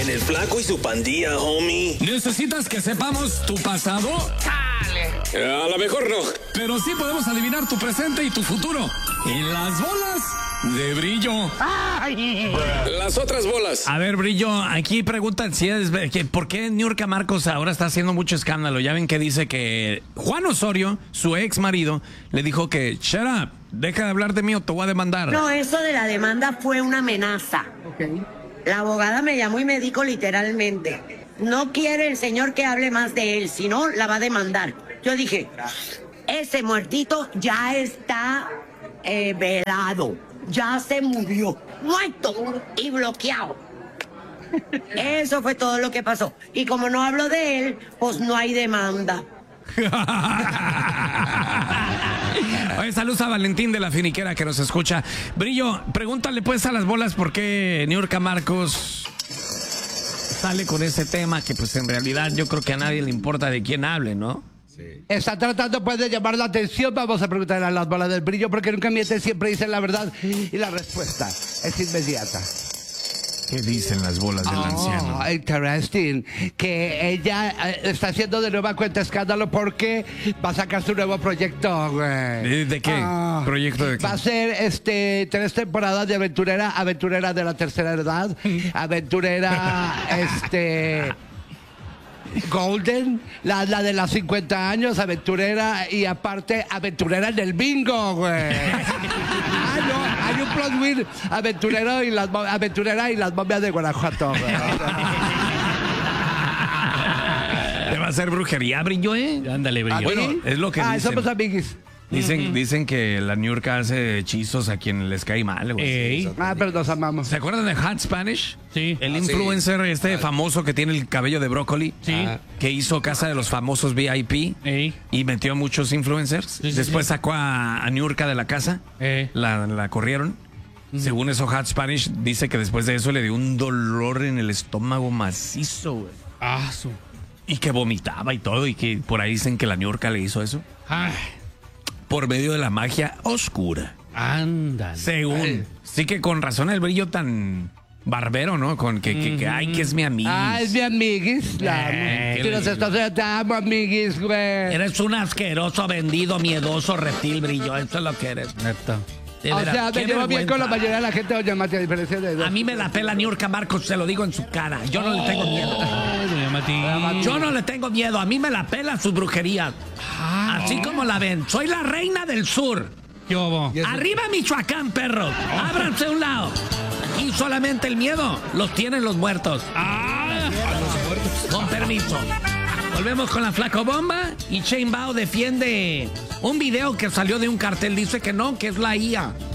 en el Flaco y su pandilla, homie. ¿Necesitas que sepamos tu pasado? A lo mejor no. Pero sí podemos adivinar tu presente y tu futuro. Y las bolas de Brillo. Las otras bolas. A ver, Brillo, aquí preguntan si es ¿por qué Niurka Marcos ahora está haciendo mucho escándalo? Ya ven que dice que Juan Osorio, su ex marido, le dijo que shut up, deja de hablar de mí o te voy a demandar. No, eso de la demanda fue una amenaza. La abogada me llamó y me dijo literalmente, no quiere el señor que hable más de él, si no, la va a demandar. Yo dije, ese muertito ya está velado, ya se murió, muerto y bloqueado. Eso fue todo lo que pasó. Y como no hablo de él, pues no hay demanda. Oye, saludos a Valentín de la Finiquera que nos escucha. Brillo, pregúntale pues a las bolas por qué Niurka Marcos sale con ese tema que pues en realidad yo creo que a nadie le importa de quién hable, ¿no? Sí. Está tratando pues de llamar la atención. Vamos a preguntarle a las bolas del Brillo porque nunca mienten, siempre dicen la verdad y la respuesta es inmediata. ¿Qué dicen las bolas del anciano? Interesting. Que ella está haciendo de nueva cuenta escándalo porque va a sacar su nuevo proyecto, güey. ¿De qué? ¿Proyecto de qué? Va a ser 3 temporadas de aventurera de la tercera edad, aventurera Golden, la de las 50 años, aventurera y aparte aventurera en el bingo, güey. No, hay un plot twist aventurera y las momias de Guanajuato, güey. ¿Te va a hacer brujería, Brillo, Ándale, Brillo. Bueno, es lo que dicen. Somos amiguis. Dicen que la Niurka hace hechizos a quien les cae mal, güey. Pero nos amamos. ¿Se acuerdan de Hot Spanish? Sí. El influencer famoso que tiene el cabello de brócoli. Sí. Que hizo Casa de los Famosos VIP. Y metió a muchos influencers. Sí, Después sí. sacó a Niurka de la casa. La corrieron. Según eso, Hot Spanish dice que después de eso le dio un dolor en el estómago macizo, güey. Y que vomitaba y todo. Y que por ahí dicen que la Niurka le hizo eso. Por medio de la magia oscura. Ándale. Según. Sí que con razón el Brillo tan barbero, ¿no? Con que ay, que es mi amiguis. Es mi amiguis. Si nos estás te amo, amiguis, güey. Eres un asqueroso, vendido, miedoso reptil, Brillo. Eso es lo que eres. Neta. O sea, me llevo bien con la mayoría de la gente, doña Mati, a diferencia de... A mí me la pela Niurka Marcos, se lo digo en su cara. Yo no le tengo miedo. Doña Mati. Yo no le tengo miedo. A mí me la pela su brujería. Así como la ven. Soy la reina del sur. ¿Qué hubo? Arriba Michoacán, perro. Ábranse a un lado. Aquí solamente el miedo los tienen los muertos. Con permiso. Volvemos con la Flaco Bomba y Shane Bao defiende un video que salió de un cartel. Dice que no, que es la IA.